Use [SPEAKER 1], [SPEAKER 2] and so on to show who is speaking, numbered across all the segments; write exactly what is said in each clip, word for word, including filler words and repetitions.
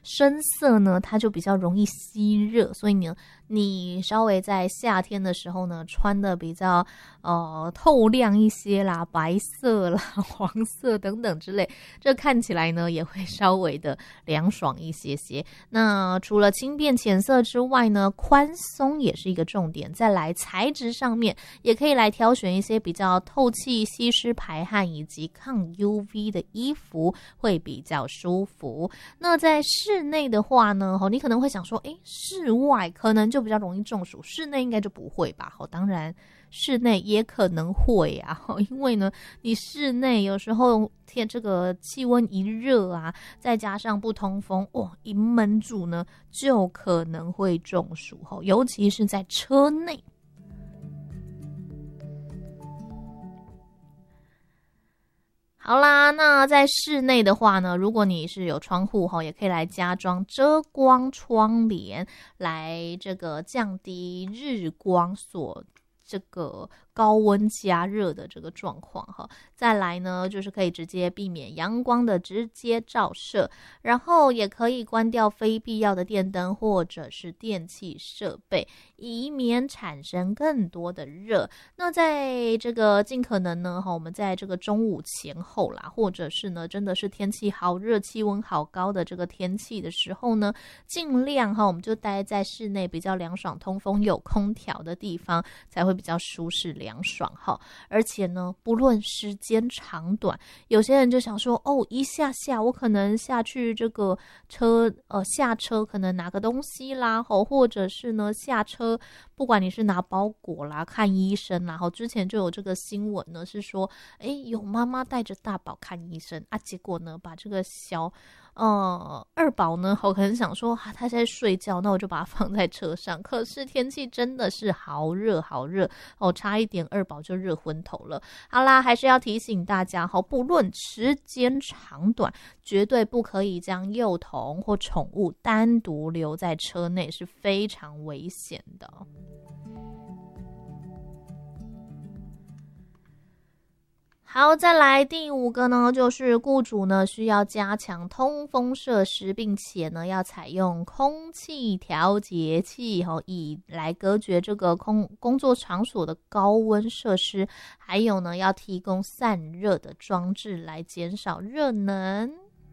[SPEAKER 1] 深色呢，它就比较容易吸热，所以呢，你稍微在夏天的时候呢，穿的比较呃透亮一些啦，白色啦、黄色等等之类，这看起来呢也会稍微的凉爽一些些。那除了轻便浅色之外呢，宽松也是一个重点。再来材质上面，也可以来挑选一些比较透气、吸湿排汗以及抗 U V 的衣服，会比较舒服。那在室内的话呢，你可能会想说，诶，室外可能就比较容易中暑，室内应该就不会吧？当然室内也可能会啊，因为呢，你室内有时候天这个气温一热啊，再加上不通风，哇，一闷住呢，就可能会中暑，尤其是在车内。好啦，那在室内的话呢，如果你是有窗户，也可以来加装遮光窗帘，来这个降低日光所这个高温加热的这个状况哈。再来呢，就是可以直接避免阳光的直接照射，然后也可以关掉非必要的电灯或者是电器设备，以免产生更多的热。那在这个尽可能呢，我们在这个中午前后啦，或者是呢真的是天气好热、气温好高的这个天气的时候呢，尽量哈我们就待在室内比较凉爽、通风、有空调的地方，才会比较舒适凉爽哈。而且呢，不论时间长短，有些人就想说，哦，一下下我可能下去这个车呃下车可能拿个东西啦，或者是呢下车，不管你是拿包裹啦、看医生啦，之前就有这个新闻呢，是说，哎，有妈妈带着大宝看医生啊，结果呢把这个小呃二宝呢，我可能想说啊，他在睡觉，那我就把它放在车上。可是天气真的是好热好热哦，差一点二宝就热昏头了。好啦，还是要提醒大家哈，不论时间长短，绝对不可以将幼童或宠物单独留在车内，是非常危险的。好，再来第五个呢，就是雇主呢需要加强通风设施，并且呢要采用空气调节器，以来隔绝这个空工作场所的高温设施，还有呢要提供散热的装置来减少热能。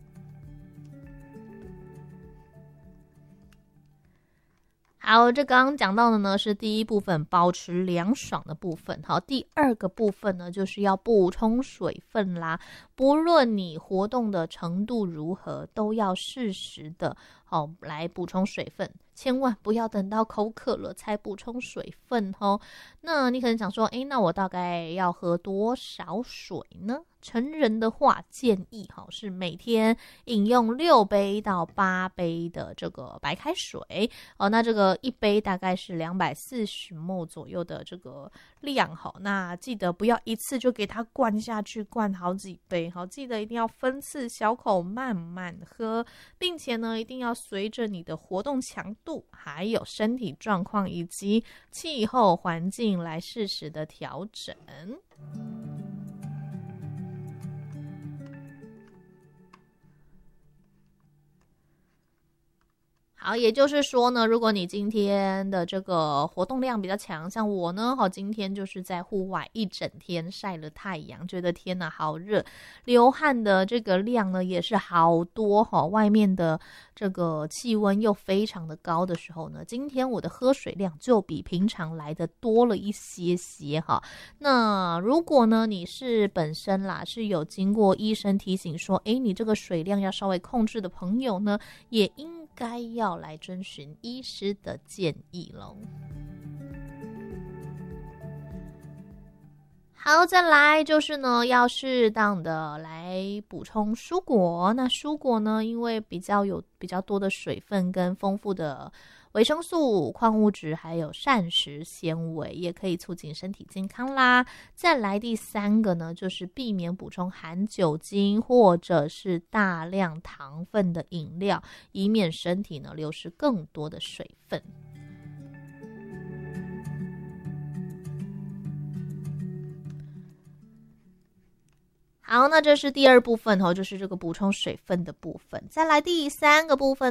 [SPEAKER 1] 好，这刚刚讲到的呢是第一部分，保持凉爽的部分。好，第二个部分呢就是要补充水分啦。不论你活动的程度如何，都要适时的好来补充水分，千万不要等到口渴了才补充水分哦。那你可能想说，诶，那我大概要喝多少水呢？成人的话建议哈是每天饮用六杯到八杯的这个白开水哦，那这个一杯大概是两百四十 ml 左右的这个量哈，那记得不要一次就给它灌下去，灌好几杯哈，记得一定要分次小口慢慢喝，并且呢一定要随着你的活动强度，还有身体状况以及气候环境来适时的调整。好，也就是说呢，如果你今天的这个活动量比较强，像我呢，好，今天就是在户外一整天晒了太阳，觉得天哪好热，流汗的这个量呢也是好多哈，外面的这个气温又非常的高的时候呢，今天我的喝水量就比平常来的多了一些些哈。那如果呢你是本身啦是有经过医生提醒说，诶，你这个水量要稍微控制的朋友呢，也应该要来遵循医师的建议咯。好，再来就是呢，要适当的来补充蔬果。那蔬果呢，因为比较有比较多的水分跟丰富的维生素、矿物质，还有膳食纤维，也可以促进身体健康啦。再来第三个呢，就是避免补充含酒精或者是大量糖分的饮料，以免身体呢流失更多的水分。好，那这是第二部分哦，就是这个补充水分的部分。再来第三个部分